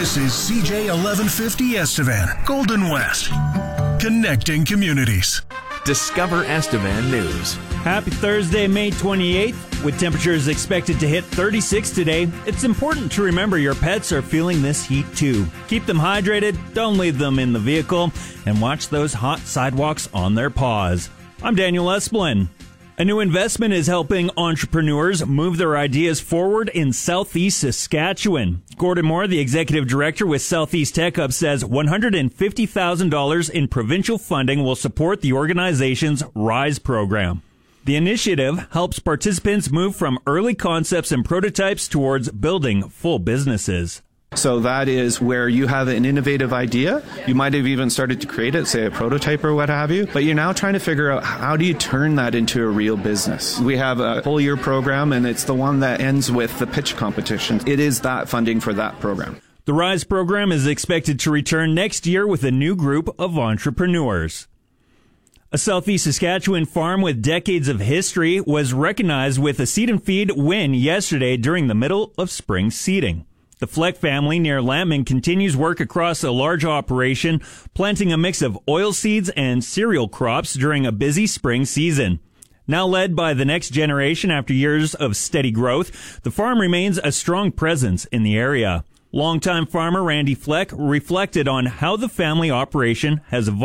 This is CJ 1150 Estevan, Golden West, connecting communities. Discover Estevan News. Happy Thursday, May 28th. With temperatures expected to hit 36 today, it's important to remember your pets are feeling this heat too. Keep them hydrated, don't leave them in the vehicle, and watch those hot sidewalks on their paws. I'm Daniel Esplin. A new investment is helping entrepreneurs move their ideas forward in Southeast Saskatchewan. Gordon Moore, the executive director with Southeast Tech Hub, says $150,000 in provincial funding will support the organization's RISE program. The initiative helps participants move from early concepts and prototypes towards building full businesses. So that is where you have an innovative idea. You might have even started to create it, say a prototype or what have you, but you're now trying to figure out how do you turn that into a real business. We have a whole year program, and it's the one that ends with the pitch competition. It is that funding for that program. The RISE program is expected to return next year with a new group of entrepreneurs. A Southeast Saskatchewan farm with decades of history was recognized with a seed and feed win yesterday during the middle of spring seeding. The Fleck family near Lambing continues work across a large operation, planting a mix of oilseeds and cereal crops during a busy spring season. Now led by the next generation after years of steady growth, the farm remains a strong presence in the area. Longtime farmer Randy Fleck reflected on how the family operation has evolved.